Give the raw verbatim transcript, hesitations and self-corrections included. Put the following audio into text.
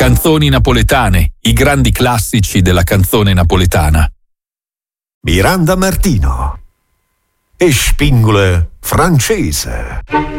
Canzoni napoletane, i grandi classici della canzone napoletana. Miranda Martino e Spingole francese.